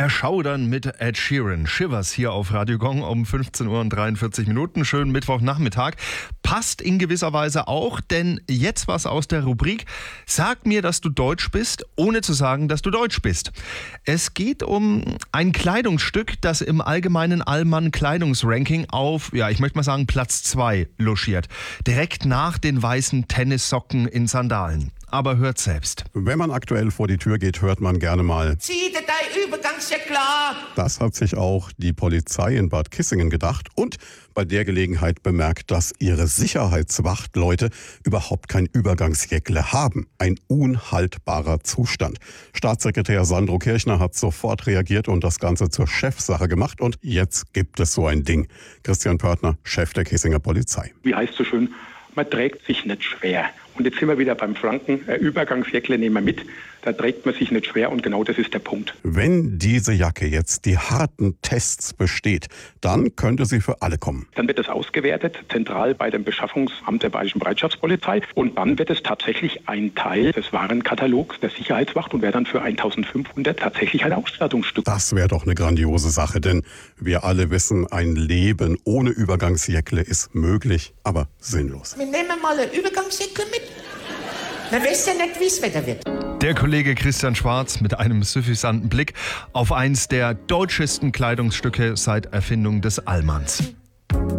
Erschaudern mit Ed Sheeran. Shivers hier auf Radio Gong um 15:43 Uhr. Schönen Mittwochnachmittag. Passt in gewisser Weise auch, denn jetzt was aus der Rubrik Sag mir, dass du Deutsch bist, ohne zu sagen, dass du Deutsch bist. Es geht um ein Kleidungsstück, das im allgemeinen Allmann-Kleidungsranking auf, ich möchte mal sagen, Platz 2 logiert. Direkt nach den weißen Tennissocken in Sandalen. Aber hört selbst. Wenn man aktuell vor die Tür geht, hört man gerne mal: Zieh dir dein Übergangsjack klar! Das hat sich auch die Polizei in Bad Kissingen gedacht und bei der Gelegenheit bemerkt, dass ihre Sicherheitswachtleute überhaupt kein Übergangsjäckle haben. Ein unhaltbarer Zustand. Staatssekretär Sandro Kirchner hat sofort reagiert und das Ganze zur Chefsache gemacht. Und jetzt gibt es so ein Ding. Christian Pörtner, Chef der Kissinger Polizei. Wie heißt so schön, man trägt sich nicht schwer. Und jetzt sind wir wieder beim Franken. Übergangsjäckle nehmen wir mit. Da trägt man sich nicht schwer und genau das ist der Punkt. Wenn diese Jacke jetzt die harten Tests besteht, dann könnte sie für alle kommen. Dann wird es ausgewertet, zentral bei dem Beschaffungsamt der Bayerischen Bereitschaftspolizei. Und dann wird es tatsächlich ein Teil des Warenkatalogs der Sicherheitswacht und wäre dann für 1.500 tatsächlich ein Ausstattungsstück. Das wäre doch eine grandiose Sache, denn wir alle wissen, ein Leben ohne Übergangsjäckle ist möglich, aber sinnlos. Wir nehmen mal ein Übergangsjäckle mit. Man weiß ja nicht, wie es Wetter wird. Der Kollege Christian Schwarz mit einem suffisanten Blick auf eins der deutschesten Kleidungsstücke seit Erfindung des Allmanns.